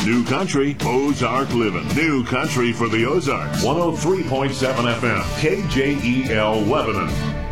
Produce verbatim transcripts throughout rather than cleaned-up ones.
New Country, Ozark Living. New Country for the Ozarks. one oh three point seven F M, K J E L Lebanon.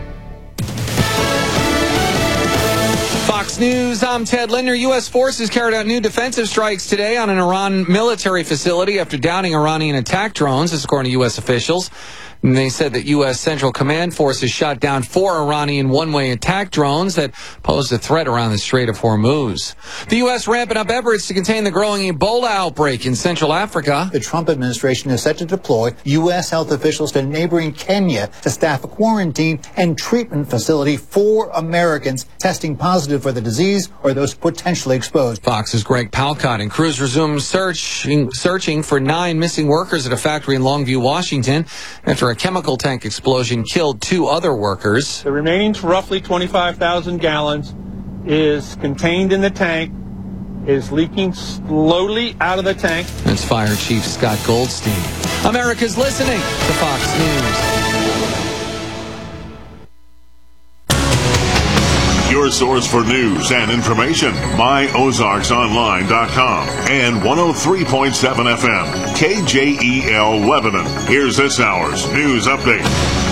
Fox News, I'm Ted Linder. U S forces carried out new defensive strikes today on an Iran military facility after downing Iranian attack drones, this is according to U S officials. And they said that U S Central Command forces shot down four Iranian one-way attack drones that posed a threat around the Strait of Hormuz. The U S ramping up efforts to contain the growing Ebola outbreak in Central Africa. The Trump administration is set to deploy U S health officials to neighboring Kenya to staff a quarantine and treatment facility for Americans testing positive for the disease or those potentially exposed. Fox's Greg Palcott and crews resumed searching, searching for nine missing workers at a factory in Longview, Washington, after a chemical tank explosion killed two other workers. The remaining roughly twenty-five thousand gallons is contained in the tank, is leaking slowly out of the tank. That's Fire Chief Scott Goldstein. America's listening to Fox News. Your source for news and information, my ozarks online dot com and one oh three point seven F M, K J E L Lebanon. Here's this hour's news update.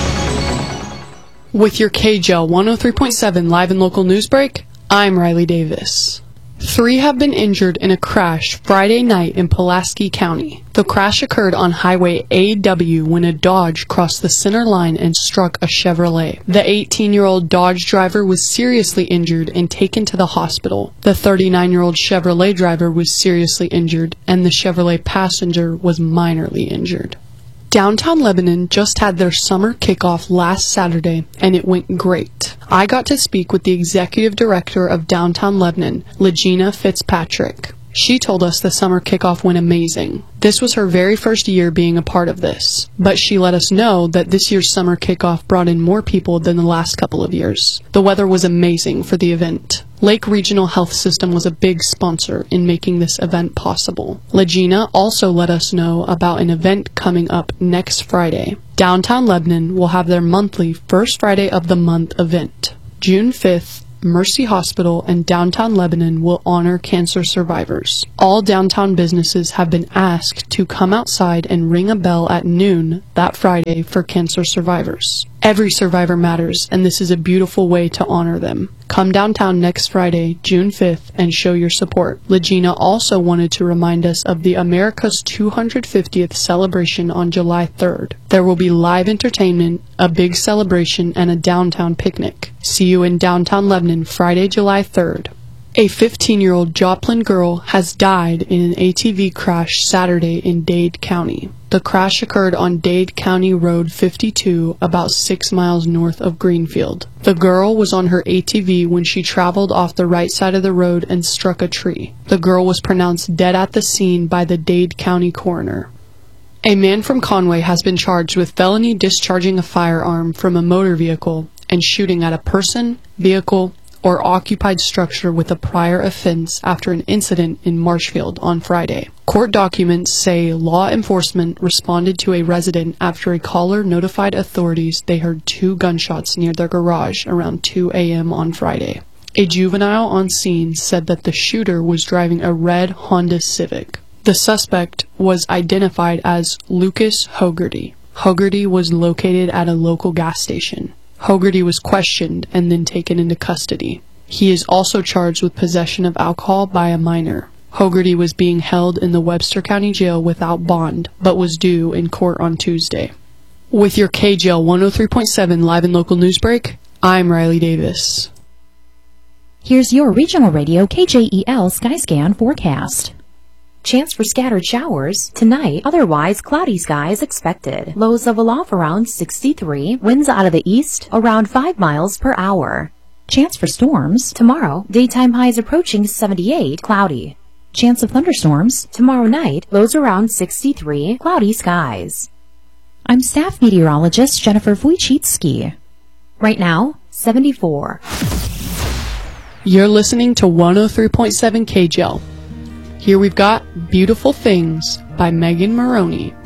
With your K J L one oh three point seven live and local news break, I'm Riley Davis. Three have been injured in a crash Friday night in Pulaski County. The crash occurred on Highway A W when a Dodge crossed the center line and struck a Chevrolet. The eighteen-year-old Dodge driver was seriously injured and taken to the hospital. The thirty-nine-year-old Chevrolet driver was seriously injured, and the Chevrolet passenger was minorly injured. Downtown Lebanon just had their summer kickoff last Saturday, and it went great. I got to speak with the executive director of Downtown Lebanon, Legina Fitzpatrick. She told us the summer kickoff went amazing. This was her very first year being a part of this, but she let us know that this year's summer kickoff brought in more people than the last couple of years. The weather was amazing for the event. Lake Regional Health System was a big sponsor in making this event possible. Legina also let us know about an event coming up next Friday. Downtown Lebanon will have their monthly First Friday of the Month event. June fifth, Mercy Hospital and Downtown Lebanon will honor cancer survivors. All downtown businesses have been asked to come outside and ring a bell at noon that Friday for cancer survivors. Every survivor matters, and this is a beautiful way to honor them. Come downtown next Friday, June fifth, and show your support. Legina also wanted to remind us of the America's two hundred fiftieth celebration on July third. There will be live entertainment, a big celebration, and a downtown picnic. See you in downtown Lebanon Friday, July third. A fifteen-year-old Joplin girl has died in an A T V crash Saturday in Dade County. The crash occurred on Dade County Road fifty-two, about six miles north of Greenfield. The girl was on her A T V when she traveled off the right side of the road and struck a tree. The girl was pronounced dead at the scene by the Dade County coroner. A man from Conway has been charged with felony discharging a firearm from a motor vehicle and shooting at a person, vehicle, or occupied structure with a prior offense after an incident in Marshfield on Friday. Court documents say law enforcement responded to a resident after a caller notified authorities they heard two gunshots near their garage around two a.m. on Friday. A juvenile on scene said that the shooter was driving a red Honda Civic. The suspect was identified as Lucas Hogarty. Hogarty was located at a local gas station. Hogarty was questioned and then taken into custody. He is also charged with possession of alcohol by a minor. Hogarty was being held in the Webster County Jail without bond, but was due in court on Tuesday. With your K J L one oh three point seven live and local news break, I'm Riley Davis. Here's your regional radio K J E L Skyscan forecast. Chance for scattered showers tonight, otherwise cloudy skies expected. Lows level off around sixty-three, winds out of the east around five miles per hour. Chance for storms tomorrow, daytime highs approaching seventy-eight, cloudy. Chance of thunderstorms tomorrow night, lows around sixty-three, cloudy skies. I'm staff meteorologist Jennifer Wojcicki. Right now, seventy-four. You're listening to one oh three point seven K J L. Here we've got Beautiful Things by Megan Maroney.